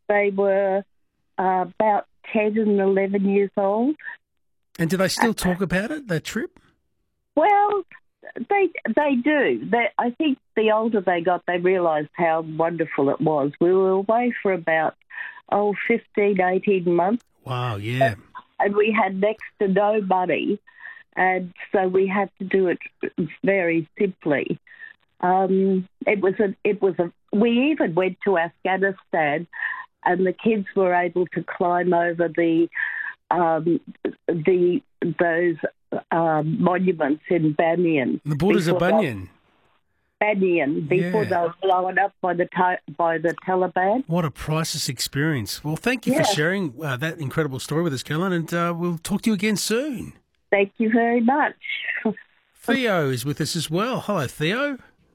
They were about 10 and 11 years old. And do they still talk about it, that trip? Well, they do. I think the older they got, they realised how wonderful it was. We were away for about, 15, 18 months. Wow, yeah. And we had next to no money, and so we had to do it very simply. We even went to Afghanistan, and the kids were able to climb over those monuments in Banyan. The borders of Banyan. Before they were blown up by the Taliban. What a priceless experience. Well, thank you for sharing that incredible story with us, Caroline, and we'll talk to you again soon. Thank you very much. Theo is with us as well. Hello, Theo.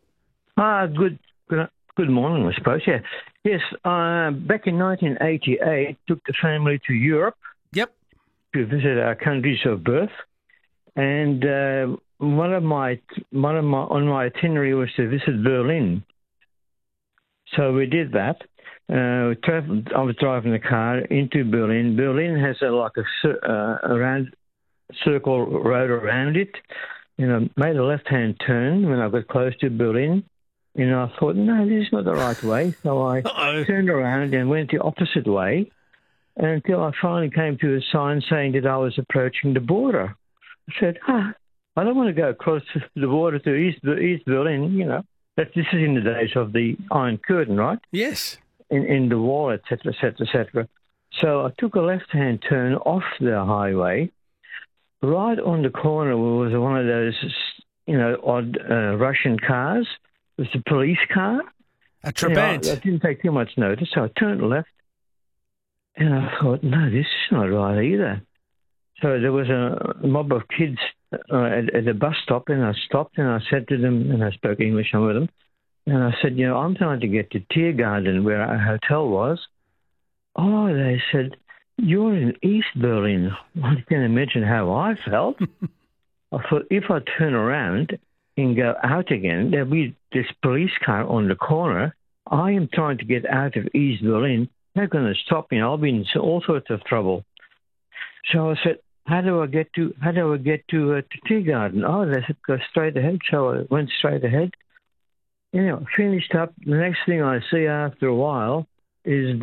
Good morning, I suppose, yeah. Yes, back in 1988, took the family to Europe. Yep. To visit our countries of birth. And on my itinerary was to visit Berlin. So we did that. I was driving the car into Berlin. Berlin has a round circle road around it. Made a left-hand turn when I got close to Berlin. And I thought, no, this is not the right way. So I turned around and went the opposite way until I finally came to a sign saying that I was approaching the border. I said, I don't want to go across the border to East Berlin, This is in the days of the Iron Curtain, right? Yes. In the wall, et cetera, et cetera, et cetera. So I took a left-hand turn off the highway. Right on the corner was one of those, odd Russian cars. It was a police car. A Trabant. I didn't take too much notice, so I turned left. And I thought, no, this is not right either. So there was a mob of kids at the bus stop, and I stopped and I said to them, and I spoke English with them, and I said, I'm trying to get to Tiergarten, where our hotel was. Oh, they said, you're in East Berlin. I can imagine how I felt. I thought, if I turn around and go out again, there'll be this police car on the corner. I am trying to get out of East Berlin. They're going to stop me. I'll be in all sorts of trouble. So I said, how do I get to Tiergarten? Oh, they said, go straight ahead. So I went straight ahead. Finished up. The next thing I see after a while is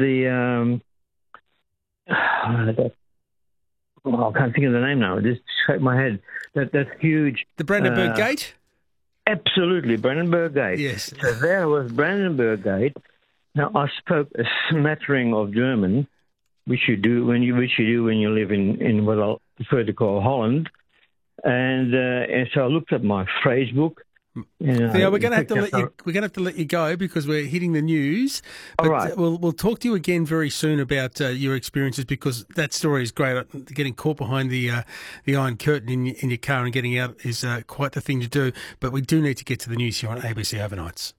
I can't think of the name now. Just shake my head. That huge... The Brandenburg Gate? Absolutely, Brandenburg Gate. Yes. So there was Brandenburg Gate. Now, I spoke a smattering of German, which you do when you live in what I prefer to call Holland. And so I looked at my phrase book. Theo, we're going to have to let you go because we're hitting the news. But all right. We'll talk to you again very soon about your experiences, because that story is great. Getting caught behind the Iron Curtain in your car and getting out is quite the thing to do. But we do need to get to the news here on ABC Overnights.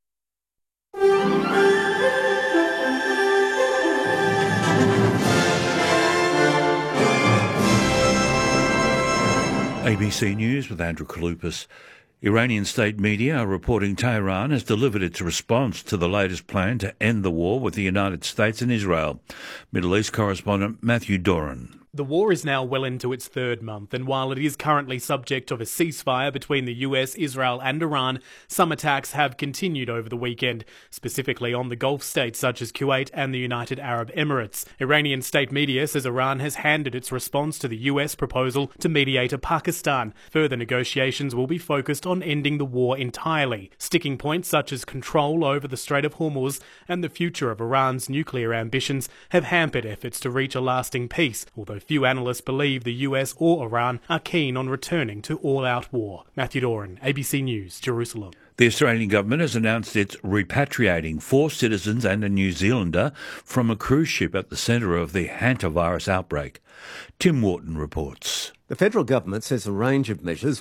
ABC News with Andrew Kaloupas. Iranian state media are reporting Tehran has delivered its response to the latest plan to end the war with the United States and Israel. Middle East correspondent Matthew Doran. The war is now well into its third month, and while it is currently subject of a ceasefire between the US, Israel and Iran, some attacks have continued over the weekend, specifically on the Gulf states such as Kuwait and the United Arab Emirates. Iranian state media says Iran has handed its response to the US proposal to mediator Pakistan. Further negotiations will be focused on ending the war entirely. Sticking points such as control over the Strait of Hormuz and the future of Iran's nuclear ambitions have hampered efforts to reach a lasting peace, although few analysts believe the US or Iran are keen on returning to all-out war. Matthew Doran, ABC News, Jerusalem. The Australian government has announced it's repatriating 4 citizens and a New Zealander from a cruise ship at the centre of the hantavirus outbreak. Tim Wharton reports. The federal government says a range of measures